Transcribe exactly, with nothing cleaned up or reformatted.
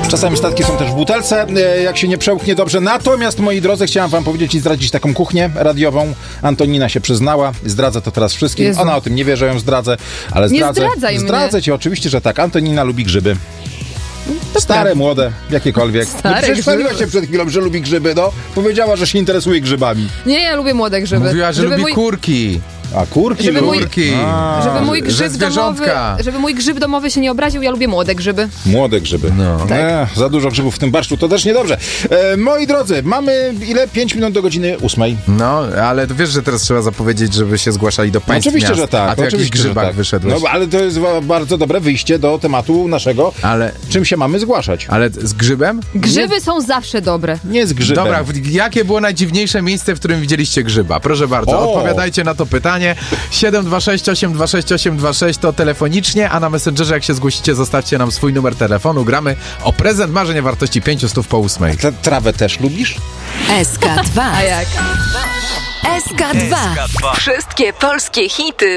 Czasami statki są też w butelce, jak się nie przełknie dobrze. Natomiast, moi drodzy, chciałam wam powiedzieć i zdradzić taką kuchnię radiową. Antonina się przyznała, zdradzę to teraz wszystkim. Jezu. Ona o tym nie wie, że ją zdradzę, ale zdradzę. Nie zdradzaj zdradzę mnie. ci oczywiście, że tak. Antonina lubi grzyby. To Stare, prawda. młode, jakiekolwiek. Stare no przecież chwaliła grzyby. się przed chwilą, że lubi grzyby, no. Powiedziała, że się interesuje grzybami. Nie, ja lubię młode grzyby. Mówiła, że żeby lubi mój, kurki. A kurki Żeby mój- Kurki. A, żeby mój że grzyb domowy, zwierzątka. żeby mój grzyb domowy się nie obraził, ja lubię młode grzyby. Młode grzyby. No. E, za dużo grzybów w tym barszczu, to też niedobrze. E, moi drodzy, mamy ile? pięć minut do godziny ósmej. No, ale wiesz, że teraz trzeba zapowiedzieć, żeby się zgłaszali do państw Oczywiście, miast. że tak. A ty o jakichś oczywiście, że grzybach tak. wyszedłeś. No, ale to jest wa- bardzo dobre wyjście do tematu naszego. Ale, Czym się mamy zgłaszać? ale z grzybem? Grzyby są zawsze dobre. Nie z grzybem. Dobra, w- jakie było najdziwniejsze miejsce, w którym widzieliście grzyba? Proszę bardzo, O! odpowiadajcie na to pytanie. siedem dwa sześć osiem dwa sześć osiem dwa sześć to telefonicznie, a na Messengerze jak się zgłosicie, zostawcie nam swój numer telefonu. Gramy o prezent marzeń o wartości pięć stów po ósmej. Tra- Trawę też lubisz? S K dwa. A jak? S K dwa. Wszystkie polskie hity